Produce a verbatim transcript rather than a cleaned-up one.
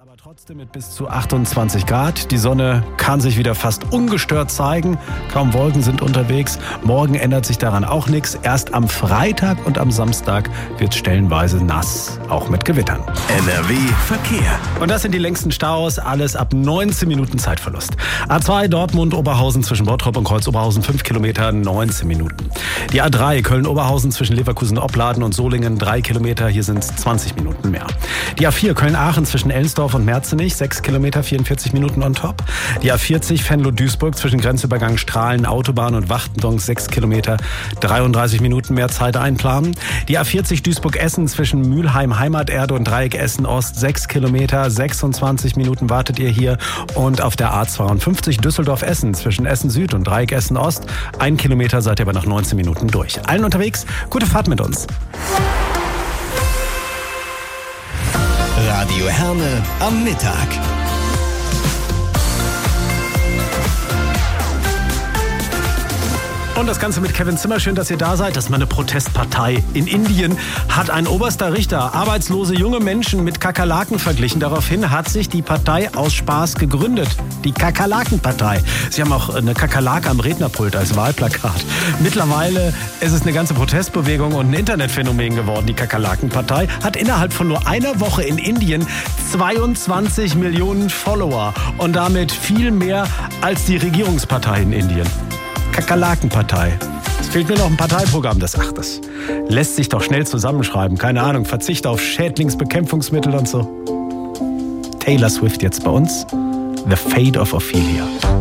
aber trotzdem mit bis zu achtundzwanzig Grad. Die Sonne kann sich wieder fast ungestört zeigen. Kaum Wolken sind unterwegs. Morgen ändert sich daran auch nichts. Erst am Freitag und am Samstag wird stellenweise nass, auch mit Gewittern. N R W Verkehr. Und das sind die längsten Staus. Alles ab neunzehn Minuten Zeitverlust. A zwei Dortmund-Oberhausen zwischen Bottrop und Kreuz-Oberhausen fünf Kilometer, neunzehn Minuten. Die A drei Köln-Oberhausen zwischen Leverkusen-Opladen und Solingen drei Kilometer. Hier sind es zwanzig Minuten mehr. Die A vier Köln-Aachen zwischen Ellensdorf und Merzenich, sechs Kilometer, vierundvierzig Minuten on top. Die A vierzig Venlo-Duisburg zwischen Grenzübergang Strahlen, Autobahn und Wachtendonk, sechs Kilometer, dreiunddreißig Minuten mehr Zeit einplanen. Die A vierzig Duisburg-Essen zwischen Mülheim, Heimaterde und Dreieck Essen-Ost, sechs Kilometer, sechsundzwanzig Minuten wartet ihr hier. Und auf der A zweiundfünfzig Düsseldorf-Essen zwischen Essen-Süd und Dreieck Essen-Ost, ein Kilometer seid ihr aber nach neunzehn Minuten durch. Allen unterwegs, gute Fahrt mit uns. Radio Herne am Mittag. Und das Ganze mit Kevin Zimmer. Schön, dass ihr da seid. Das ist mal eine Protestpartei. In Indien hat ein oberster Richter arbeitslose junge Menschen mit Kakerlaken verglichen. Daraufhin hat sich die Partei aus Spaß gegründet. Die Kakerlakenpartei. Sie haben auch eine Kakerlake am Rednerpult als Wahlplakat. Mittlerweile ist es eine ganze Protestbewegung und ein Internetphänomen geworden. Die Kakerlakenpartei hat innerhalb von nur einer Woche in Indien zweiundzwanzig Millionen Follower. Und damit viel mehr als die Regierungspartei in Indien. Kakerlakenpartei. Es fehlt nur noch ein Parteiprogramm. Das, ach, das lässt sich doch schnell zusammenschreiben. Keine Ahnung, Verzicht auf Schädlingsbekämpfungsmittel und so. Taylor Swift jetzt bei uns. The Fate of Ophelia.